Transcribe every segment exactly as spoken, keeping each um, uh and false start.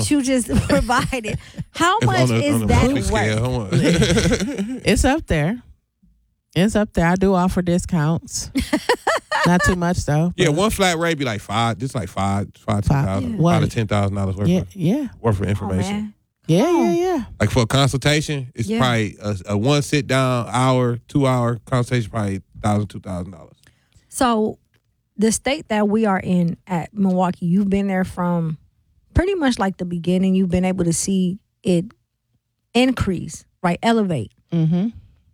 you just provided. How much on a, is on a that monthly scale, worth? It's up there. It's up there. I do offer discounts. Not too much though. Yeah, one flat rate be like five. Just like five, five, ten Five. thousand, Yeah. five to ten thousand dollars worth Yeah, of yeah, worth of Oh, information. man. yeah, Oh. yeah, yeah. Like for a consultation, it's Yeah. probably a, a one sit down hour, two hour consultation, probably thousand, two thousand dollars. So, the state that we are in at Milwaukee, you've been there from pretty much like the beginning. You've been able to see it increase, right? Elevate. Mm-hmm.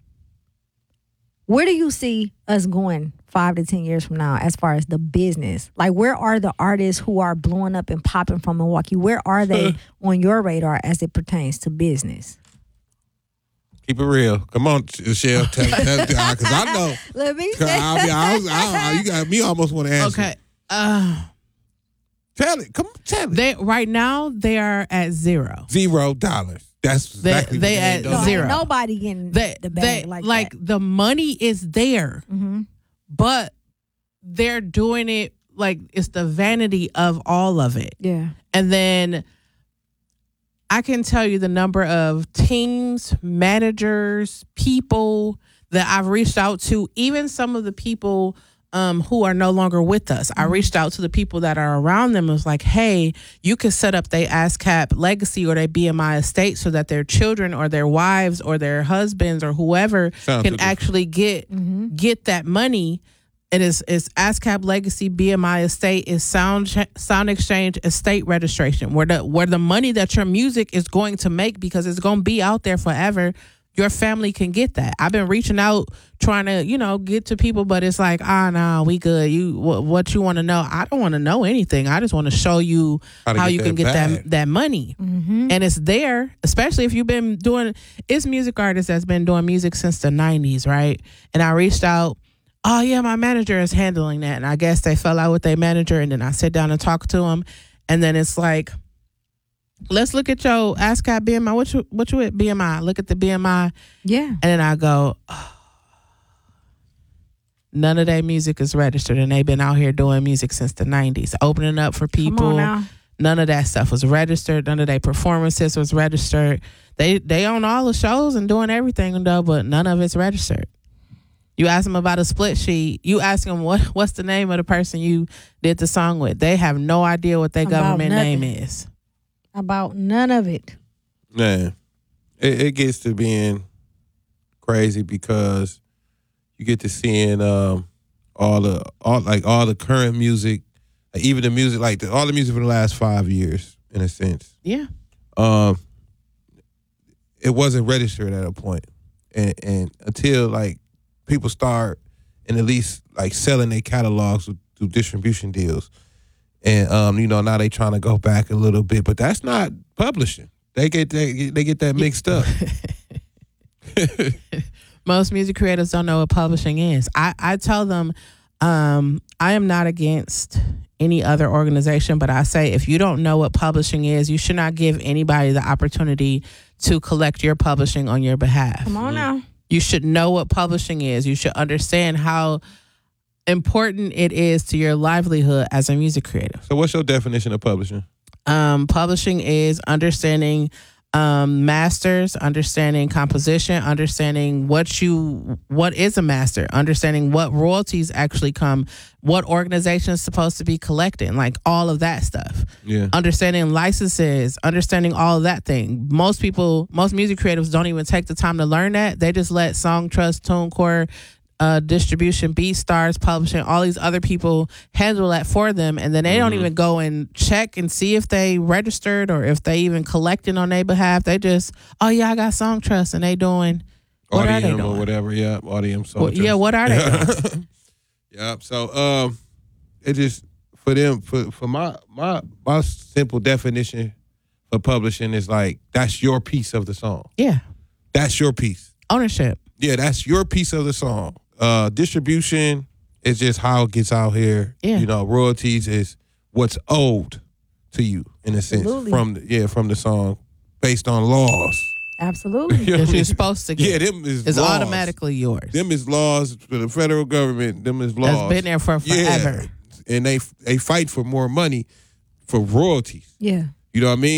Where do you see us going five to ten years from now as far as the business? Like, where are the artists who are blowing up and popping from Milwaukee? Where are they on your radar as it pertains to business? Keep it real. Come on, Michelle. Tell, tell, because I know. Let me Cause say. I'll be, I was, I, I, you got me almost want to answer. Okay. Uh, Tell it. Come on, tell it. they right now they are at zero. Zero dollars. That's They- exactly they what at done. No, ain't zero. nobody getting They, the they bag like, like that. the money is there, Mm-hmm. but they're doing it like it's the vanity of all of it. Yeah. And then I can tell you the number of teams, managers, people that I've reached out to, even some of the people um, who are no longer with us. I reached out to the people that are around them. It was like, hey, you can set up their ASCAP legacy or their B M I estate so that their children or their wives or their husbands or whoever Sounds can good. actually get get that money. It is is ASCAP legacy, B M I estate, is sound sound exchange estate registration, where the where the money that your music is going to make, because it's going to be out there forever. Your family can get that. I've been reaching out, trying to, you know, get to people, but it's like, ah, no, we good. You, what, what you want to know? I don't want to know anything. I just want to show you How how, to get you that can get bag. that that money, and it's there. Especially if you've been doing. It's music artists that's been doing music since the nineties, right? And I reached out. Oh yeah, my manager is handling that, and I guess they fell out with their manager, and then I sit down and talk to him, and then it's like, let's look at your ASCAP B M I. What you what you at B M I? Look at the B M I, Yeah. and then I go, oh, none of their music is registered, and they've been out here doing music since the nineties, opening up for Come on people. now. None of that stuff was registered. None of their performances was registered. They they own all the shows and doing everything though, but none of it's registered. You ask them about a split sheet. You ask them what what's the name of the person you did the song with. They have no idea what their About government nothing. name is. About none of it. Man, it, it gets to being crazy because you get to seeing um, all the all like all the current music, like even the music like the, all the music for the last five years in a sense. Yeah. Um, it wasn't registered at a point, and and until like people start and at least like selling their catalogs with, through distribution deals. And um, you know, now they trying to go back a little bit, but that's not publishing. They get they, they get that mixed up. Most music creators don't know what publishing is. I, I tell them um, I am not against any other organization, but I say if you don't know what publishing is, you should not give anybody the opportunity to collect your publishing on your behalf. Come on now. You should know what publishing is. You should understand how important it is to your livelihood as a music creator. So what's your definition of publishing? Um, publishing is understanding um, masters, understanding composition, understanding what you what is a master, understanding what royalties actually come, what organization is supposed to be collecting, like all of that stuff. Yeah. Understanding licenses, understanding all of that thing. Most people, most music creatives don't even take the time to learn that. They just let Song Trust, TuneCore, uh, distribution, BeatStars, publishing, all these other people handle that for them, and then they don't even go and check and see if they registered or if they even collecting on their behalf. They just, oh yeah, I got Song Trust, and they doing what are they Audium or doing? whatever, yeah. Audium Song Well, yeah, Trust. what are they doing? Yeah. So um it just for them for for my my my simple definition for publishing is like that's your piece of the song. Yeah, That's your piece. ownership. Yeah, that's your piece of the song. Uh, distribution is just how it gets out here. Yeah. You know, royalties is what's owed to you in a sense Absolutely. from the, yeah from the song based on laws. Absolutely. You know what I That mean? you're supposed to Yeah, get. them is It's laws. automatically yours. Them is laws for the federal government. Them is laws. That's been there for forever. Yeah. And they they fight for more money for royalties. Yeah. You know what I mean?